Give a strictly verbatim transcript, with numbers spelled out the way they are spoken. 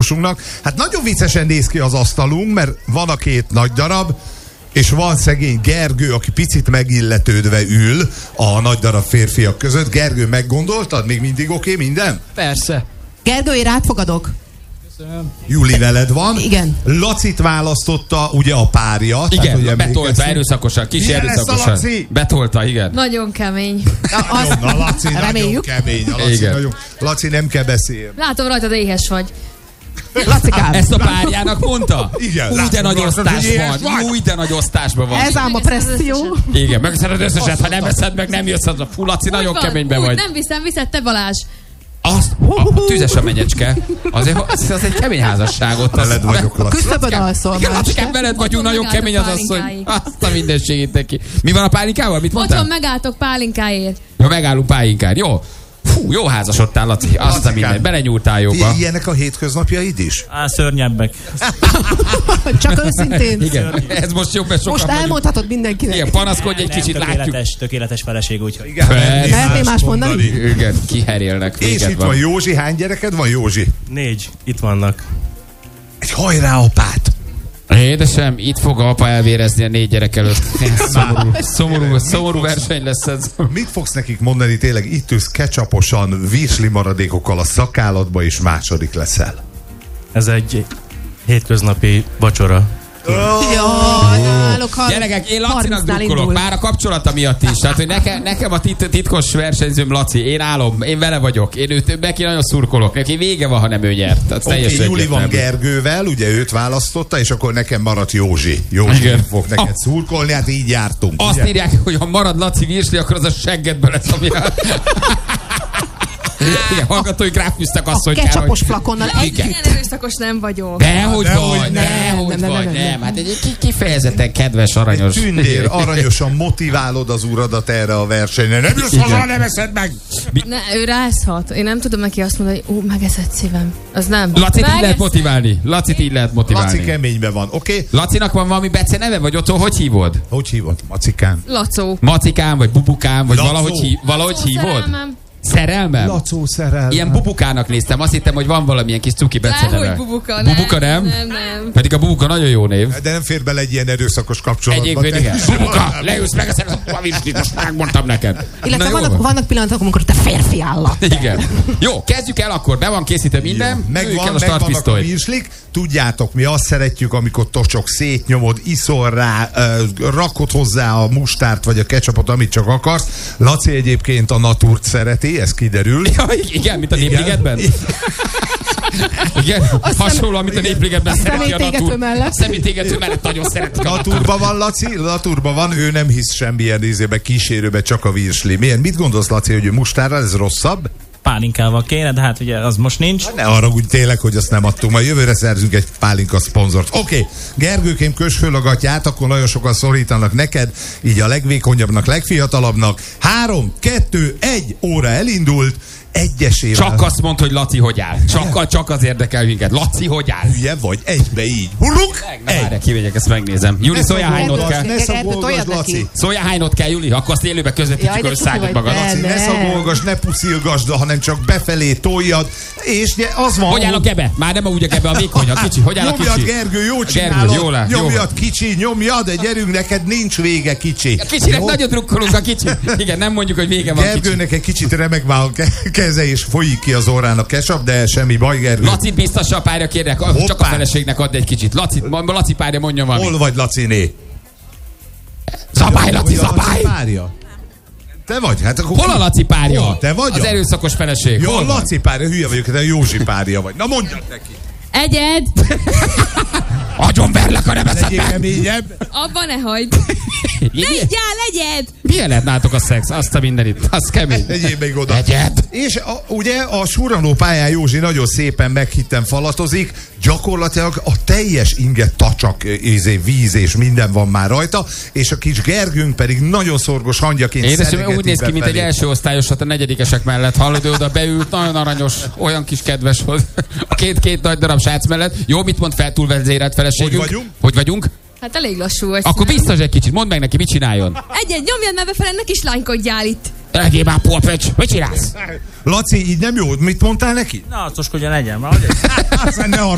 játékosunknak. Hát nagyon viccesen néz ki az asztalunk, mert van a két nagy darab, és van szegény Gergő, aki picit megilletődve ül a nagy darab férfiak között. Gergő, meggondoltad? Még mindig oké okay, minden? Persze. Gergő, én átfogadok. Júli veled van. Igen. Lacit választotta ugye a párja. Igen, tehát, ugye betolta erőszakosan, kis erőszakosan. Betolta, igen. Nagyon kemény. Az, Na, Laci reméljük. nagyon kemény. A Laci, nagyon, Laci nem kell beszélni. Látom rajtad, éhes vagy. Lacikám. Ezt a párjának mondta? Igen. Úgy de nagy Látod, osztás hogy éhes van. vagy? Úgy de nagy osztásban van. Ez ám a presszió. Igen, megveszed az összeset, ha nem veszed meg, nem jössz az a Fú, Laci, nagyon van, keményben úgy, vagy. Nem viszem, viszed te, Balázs. Azt, a tüzes a menyecske. Azért, az, az egy kemény házasság ott. Veled vagyok, Laci. Küszöbön alszol. Igen, már Lacikám, este. veled vagyunk, nagyon megálltok kemény az asszony. pálinkáig. Azt a mindenségét neki. Mi van a pálinkával? Mit mondtál? Otthon megálltok pálinkáért. Ja, megállunk pálinkán. Jó. Fú, jó házasodtál, Laci. Azt a Lacikám. mindent. Belenyúltál jóba. Ti ilyenek a hétköznapjaid is? Á, szörnyebbek. Csak őszintén. Igen, ez most jobb, mert sokan Most vagyunk. elmondhatod mindenkinek. Igen, panaszkodj egy Nem, kicsit, látjuk. tökéletes, tökéletes feleség, úgyhogy. Igen. Persze. Merné más mondani? Igen, kiherélnek. És Véged itt van van. Józsi. Hány gyereked van, Józsi? Négy, itt vannak. Egy hajrá apát! Édesem, itt fog apa elvérezni a négy gyerek előtt. Szomorú, szomorú, szomorú verseny lesz ez. Mit fogsz nekik mondani, tényleg itt ülsz ketchuposan, virsli maradékokkal a szakállatba, és második leszel? Ez egy hétköznapi vacsora. Jaj, állok, har- Gyerekek, én Lacinak harmincnál drukkolok, indul. már a kapcsolata miatt is. Tehát, hogy nekem, nekem a tit- titkos versenyzőm Laci, én állom, én vele vagyok, én őt, neki nagyon szurkolok, neki vége van, ha nem ő nyert. Tehát Oké, teljesen okay, Júli van egyértelmű. Gergővel, ugye őt választotta, és akkor nekem maradt Józsi. Józsi Igen. fog neked Ah. szurkolni, hát így jártunk. Azt ugye? írják, hogy ha marad Laci virsli, akkor az a seggedbe lesz, ami a... Igen, hallgatói ráfűztek azt, A hogy... ketchupos flakonnal Igen. együtt. Ilyen erőszakos nem vagyok. Dehogy Dehogy vagy, nem. dehogy Nem, nem, vagy, nem, nem, nem. Hát egy ki- kifejezetten kedves, aranyos. Egy tündér, aranyosan motiválod az uradat erre a versenyre. Nem jössz haza, nem eszed meg! Ne, ő rázhat. Én nem tudom neki azt mondani, hogy ú, megeszed szívem. Az nem. Lacit így lehet Megeszed. motiválni. Lacit így lehet motiválni. Laci keményben van, oké? Okay? Lacinak van valami bece neve, vagy otthon hogy hívod? Hogy hívod? Macikán? Lacó. Macikám, vagy bubukám, vagy Lacó. valahogy, hív, valahogy Lacó hívod? szerelmem. Szerelmem? Lacó szerelme. Ilyen bubukának néztem, azt hittem, hogy van valamilyen kis cuki bece Dehogy neve. bubuka. Bubuka nem? Nem, nem. Pedig a bubuka nagyon jó név. De nem fér bele egy ilyen erőszakos kapcsolatba. Egyébként te igen. is. Bubuka, leülsz meg a virslit, most megmondtam neked. Illetve Na, jó vannak, van. vannak pillanatok, amikor te férfi állat. Igen. Jó, kezdjük el akkor. Be van készítve minden. Lőjük el Megvan, a megvannak a startpisztolyt. virslik. Tudjátok, mi azt szeretjük, amikor tocsok, szétnyomod, iszol rá, uh, rakod hozzá a mustárt vagy a ketchupot, amit csak akarsz. Laci egyébként a natúrt szereti, ez kiderül. Ja, igen, mint a Népligetben? Igen, hasonló, amit a Népligetben szereti a szemétégető natúr. mellett. A szemétégető mellett nagyon szeretik a natúr. Naturban van, Laci? Naturban van, ő nem hisz semmilyen ízébe, kísérőbe, csak a virsli. Milyen? Mit gondolsz, Laci, hogy mustárral ez rosszabb? Pálinkával kéne, de hát ugye az most nincs. Ne arra úgy tényleg, hogy azt nem adtunk. Majd jövőre szerzünk egy pálinka szponzort. Oké, okay. Gergőkém, kös föl a gatyát, akkor nagyon sokan szorítanak neked, így a legvékonyabbnak, legfiatalabbnak. Három, kettő, egy óra elindult, egyesével. Csak azt mondd, hogy Laci hogy áll. Csak, csak az érdekel minket. Laci hogy áll. Hülye vagy, egybe így. Huluk! Na Egy. várj, kivegyek, ezt megnézem. Júli, szóljál hánynot kell. Ne szagolgasd, Laci. Szóljál hánynot kell, Júli, akkor azt élőbe közvetítjük, Jaj, de hogy cuki szállj vagy, magad. ne, Laci, ne ne. szagolgasd, ne puszilgasd, hanem csak befelé toljad. És ugye az van, Hogy áll a gebe? Már nem úgy a gebe, a vékony, a kicsi. Hogy áll a nyomjad, kicsi? Gergő, jó Gergő, csinálod. jól áll, jól Nyomjad, kicsi, nyomjad, de gyerünk, neked nincs vége, kicsi. A kicsinek Jó? nagyon drukkolunk a kicsi. Igen, nem mondjuk, hogy vége van kicsi. Gergőnek egy kicsit remek már a ke- keze, és folyik ki az orrán a ketchup, de semmi baj, Gergő. Lacit biztassa a párja, kérnek, csak a Hoppá. feleségnek add egy kicsit. Laci, Laci párja mondja valami. Hol vagy, Laciné? Zabálj, Laci, Hogy a zabálj! párja? Te vagy? Hát akkor Hol a Laci párja? Hol? Te vagy? Az erőszakos feleség. Jó, a Hol van? Laci párja, hülye vagyok, te a Józsi párja vagy. Na mondjad neki. Egyed! Agyonverlek a Legyél remeszetben. keményebb. Abba ne hagyd! Ne igyál, egyed! Milyen lett nálatok a szex? Azt a mindenit. Az kemény. Legyél még oda. Egyed. És a, ugye a surranó pályán Józsi nagyon szépen meghitten falatozik, gyakorlatilag a teljes inget tacsak, ízé, víz és minden van már rajta, és a kis Gergőnk pedig nagyon szorgos hangyaként Édesem, szeregeti úgy néz ki, mint egy befelé. első osztályosat a negyedikesek mellett. Hallod, ő oda beült, nagyon aranyos, olyan kis kedves volt. A két-két nagy darab srác mellett. Jó, mit mond fel túlvezérelt feleségünk? Hogy vagyunk? Hogy vagyunk? Hát elég lassú vagy. Akkor nem? biztos egy kicsit, mondd meg neki, mit csináljon. Egyed, nyomjad már befele, ne kislánykodjál itt! Legyél már pulpöcs, mit csinálsz? Laci, így nem jó? Mit mondtál neki? Na, arcoskodja legyen, már. Aztán ne